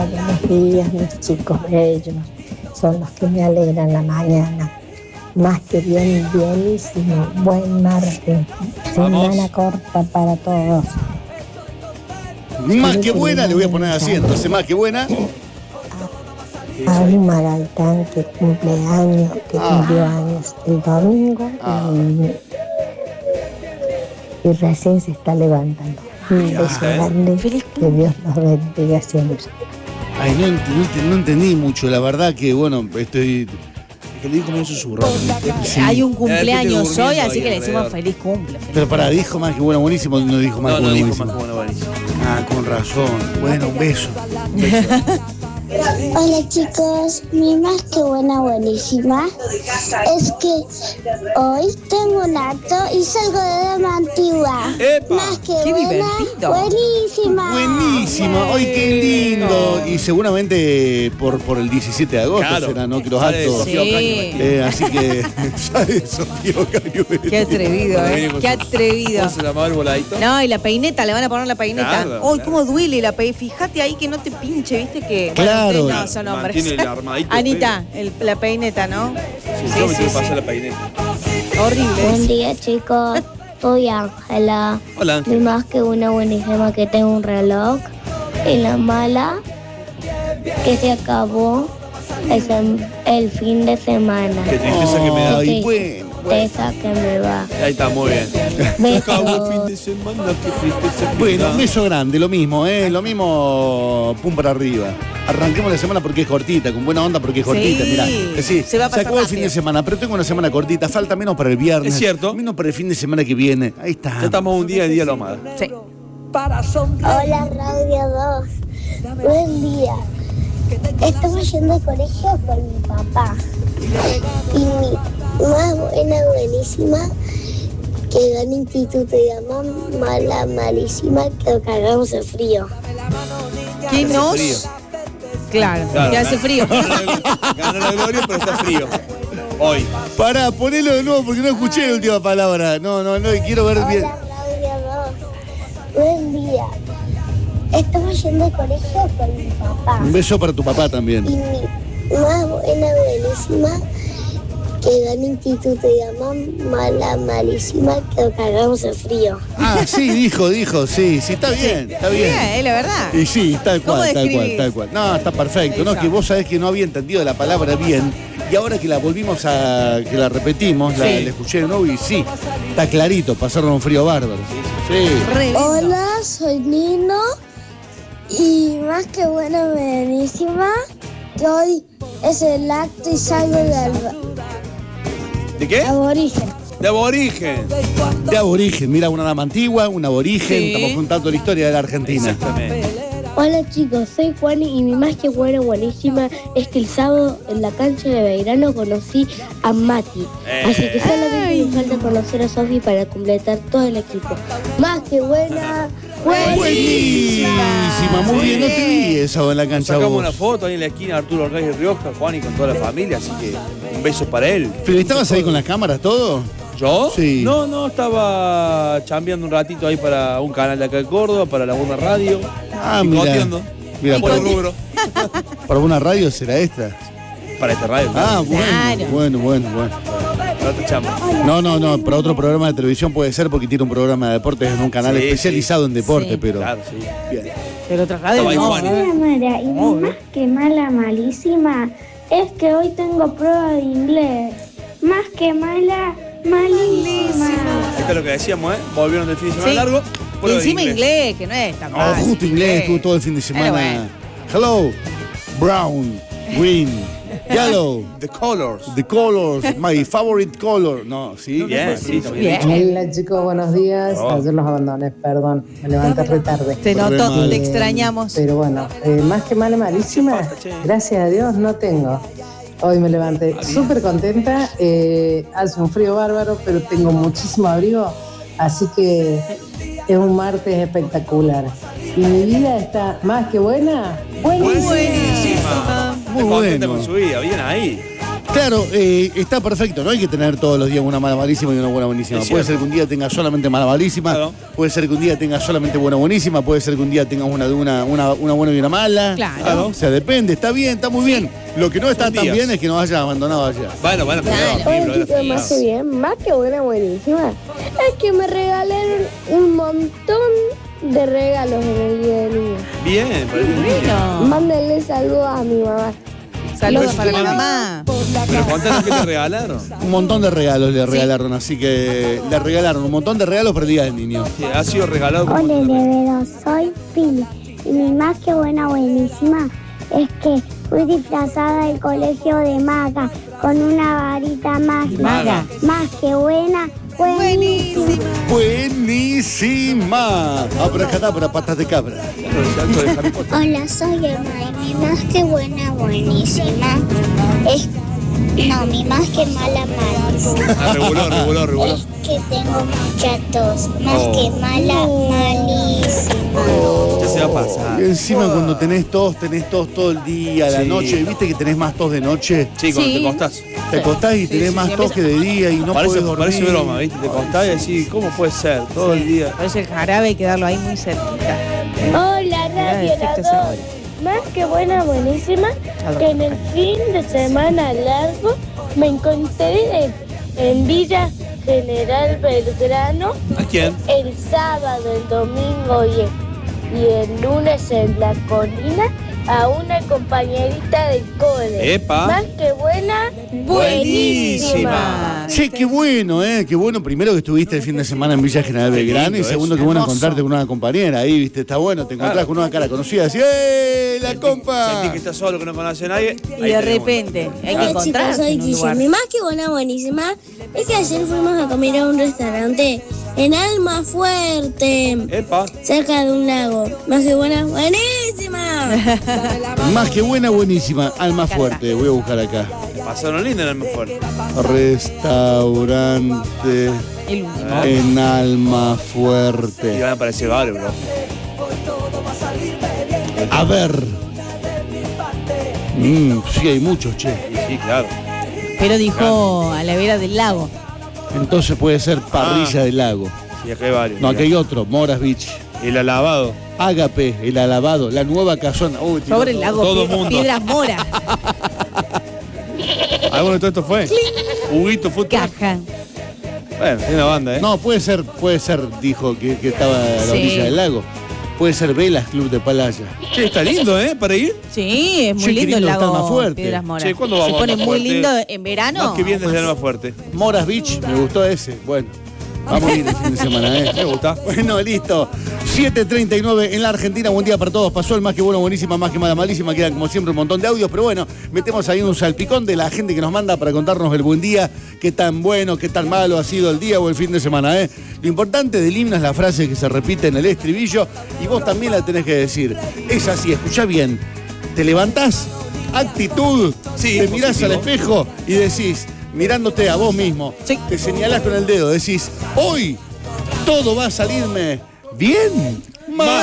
Hola, buenos días, mis chicos bellos. Son los que me alegran la mañana. Más que bien, bienísimo. Buen martes. Semana corta para todos. Más que buena, le voy a poner así, entonces más que buena. A un Magaltán que cumple años, que cumplió años el domingo y recién se está levantando. Un beso grande, que Dios los bendiga siempre. Ay, no entendí mucho, la verdad que, bueno, estoy... Que le dijo medio susurrado. Sí. Hay un cumpleaños hoy, así que le decimos feliz cumple. Pero pará, dijo más que bueno, buenísimo, no dijo más que bueno, buenísimo. Más que bueno, buenísimo. Ah, con razón. Bueno, un beso. Hola chicos, mi más que buena buenísima es que hoy tengo un acto y salgo de Dama Antigua. ¡Epa! Más que ¡Qué buena, divertido! buenísima. Buenísima, ¡ay, qué lindo! Y seguramente por el 17 de agosto Claro. será, ¿no? Que los actos... Sí. así que ya eso, tío, Qué atrevido, qué atrevido. ¿Cómo se llamaba el voladito? No, y la peineta, le van a poner la peineta. Claro, Uy, claro. cómo duele la peineta. Fíjate ahí que no te pinche, viste que. Claro. Bueno, ustedes no son hombres. Mantiene el armadito. Anita, la peineta, ¿no? Sí, yo me quiero pasar la peineta. Horrible. Buen día chicos, soy Ángela. Hola, Mi Ángel. más que una buenísima que tengo un reloj y la mala que se acabó el fin de semana. Qué tristeza que me da. Ay, Sí. bueno. Tristeza que me va. Ahí está, muy bien. Se acabó el fin de Besos. semana, qué tristeza que me Bueno, da. un beso grande, lo mismo, lo mismo, pum para arriba. Arranquemos la semana porque es cortita, con buena onda porque es cortita, Sí, mirá. Sí, se va a pasar acabó el fin rápido. de semana, pero tengo una semana cortita, falta menos para el viernes. Es cierto. Menos para el fin de semana que viene. Ahí está. Ya estamos un día lo amado. Sí. Hola Radio 2, buen día. Estamos yendo al colegio con mi papá y mi más buena buenísima quedó en instituto y llama mala malísima que cagamos de frío. ¿Qué nos? frío. Claro, Claro, que hace frío. Gana la gloria, pero está frío. Hoy. Pará, ponelo de nuevo porque no escuché la última palabra. No, quiero ver bien. Hola Radio 2, buen día. Estamos yendo al colegio con mi papá Un beso para tu papá y también. mi más buena buenísima quedó en instituto y llama mala malísima que cagamos de frío. Ah, sí, dijo, sí, está bien, está bien. La verdad. Y sí, tal ¿Cómo cual, describís? tal cual. No, está perfecto, ¿no? Que vos sabés que no había entendido la palabra bien. Y ahora que la volvimos que la repetimos, la escuché de nuevo y sí, está clarito, pasaron un frío bárbaro. Sí. Re lindo. Hola, soy Nino y más que buena buenísima que hoy es el acto y salgo del ¿De qué? aborigen. De aborigen. De aborigen, mira, una dama antigua, un aborigen, Sí. estamos contando la historia de la Argentina. Exactamente. Hola chicos, soy Juan y mi más que buena buenísima es que el sábado en la cancha de Beirano conocí a Mati. Así que solamente me falta conocer a Sofi para completar todo el equipo. Más que buena, Buenísima, muy bien, no te vi eso en la cancha Sacamos vos. una foto ahí en la esquina de Arturo Reyes Rioja, Juan y con toda la familia, así que un beso para él. ¿Pero estabas ahí con las cámaras todo? ¿Yo? Sí. No, estaba chambeando un ratito ahí para un canal de acá de Córdoba, para la Buena Radio. Ah, y mira. coteando. Mira, Por el para, rubro. para una radio será esta. Para esta radio. Ah, Claro. bueno. Para otra chamba. No, para otro programa de televisión puede ser porque tiene un programa de deportes en un canal Sí, especializado en deporte, Sí. pero... Claro, sí. Bien. Pero otra radio Estaba ahí no. Juan. Hola Mara, y mi más que mala malísima es que hoy tengo prueba de inglés. Más que mala, malísima. Esto es lo que decíamos, ¿eh? Volvieron del fin de semana Sí. largo. Y prueba de encima inglés, que no es tan No, mal. justo inglés, estuvo todo el fin de semana. bueno. Hello, brown, green, yellow, The Colors. the colors, my favorite color. No, sí. Bien, sí, también. Bien. Hola chicos, buenos días. Oh. Ayer los abandoné, perdón, me levanté re tarde. Te notó, mal. te extrañamos. Pero bueno, más que mala malísima, Basta, che. gracias a Dios no tengo. Hoy me levanté súper contenta, hace un frío bárbaro, pero tengo muchísimo abrigo, así que es un martes espectacular. Y mi vida está más que buena, buenísima. Buenísima. Muy Estoy contenta bueno. con su vida, bien ahí. Claro, está perfecto, no hay que tener todos los días una mala malísima y una buena buenísima. Puede ser que un día tengas solamente mala malísima, claro. Puede ser que un día tengas solamente buena buenísima, puede ser que un día tengas una buena y una mala. Claro. O sea, depende, está bien, está muy bien. Lo que no está tan bien es que nos hayas abandonado allá. Bueno, Hola, chicos, más que bien, más que buena buenísima. Es que me regalaron un montón de regalos en el Día del Niño. Bien, bueno. Mándenle saludos a mi mamá. Saludos para mi mamá. Pero contanos qué te regalaron. Un montón de regalos le regalaron, así que le regalaron un montón de regalos para el Día del Niño. Sí, ha sido regalado. Hola, Levedo, soy Pili. Y mi más que buena buenísima es que fui disfrazada del colegio de maga con una varita mágica. Maga. Más que buena, buenísima. Buenísima. Abracadabra, patas de cabra. Hola, soy Emma y mi más que buena buenísima es... No, mi más que mala malísima. Reguló. Es que tengo mucha tos. Más que mala malísima. Ya se va a pasar. Y encima cuando tenés tos todo el día, a la noche. ¿Viste que tenés más tos de noche? Sí, cuando te acostás. Te acostás y tenés más tos que de día y no podés dormir. Parece broma, ¿viste? Te acostás y decís, ¿cómo puede ser? Todo el día. Parece el jarabe y quedarlo ahí muy cerquita. Hola, Radio La 2. Más que buena, buenísima, que en el fin de semana largo me encontré en Villa General Belgrano. ¿A quién? El sábado, el domingo y el lunes en La Colina a una compañerita del cole. ¡Epa! Más que buena, buenísima. Che, qué bueno, qué bueno. Primero que estuviste el fin de semana en Villa General Belgrano y segundo que bueno encontrarte con una compañera ahí, viste, está bueno, te encontrás con una cara conocida, así, ¡eh, la compa! Sentí que estás solo, que no conoce a nadie. Y de repente hay que encontrarse en un lugar. Mi más que buena, buenísima es que ayer fuimos a comer a un restaurante en Almafuerte. ¡Epa! Cerca de un lago. Más que buena, buenísima. Más que buena, buenísima. Almafuerte, voy a buscar acá. Pasaron linda en Almafuerte. Restaurante en Almafuerte. Y van a aparecer varios, bro. A ver. Sí, hay muchos, che. Sí, claro. Pero dijo a la vera del lago. Entonces puede ser Parrilla del Lago. Sí, acá hay varios. No, aquí hay otro, Moras Beach. El alabado. Ágape, el alabado, la nueva casona. Sobre el lago, todo mundo. Piedras Mora. ¿Alguno de todo esto fue? Huguito fue. Caja. Bueno, es una banda, ¿eh? No, puede ser, dijo que estaba a la orilla del lago. Puede ser Velas Club de Playa. Che, está lindo, ¿eh? Para ir. Sí, es muy Che, qué lindo el lindo está lago Almafuerte. Piedras Mora. Che, ¿cuándo vamos Se a pone muy Almafuerte? lindo en verano. Más que bien desde Almafuerte. Moras Beach, me gustó ese. Bueno, vamos a ir el fin de semana, ¿eh? Me gusta. Bueno, listo. 7:39 en la Argentina. Buen día para todos. Pasó el más que bueno, buenísima, más que mala, malísima. Quedan como siempre un montón de audios, pero bueno, metemos ahí un salpicón de la gente que nos manda para contarnos el buen día, qué tan bueno, qué tan malo ha sido el día o el fin de semana, ¿eh? Lo importante del himno es la frase que se repite en el estribillo y vos también la tenés que decir. Es así, escuchá bien. Te levantás, actitud, Sí, te mirás positivo. al espejo y decís, mirándote a vos mismo, te señalás con el dedo, decís, hoy todo va a salirme bien.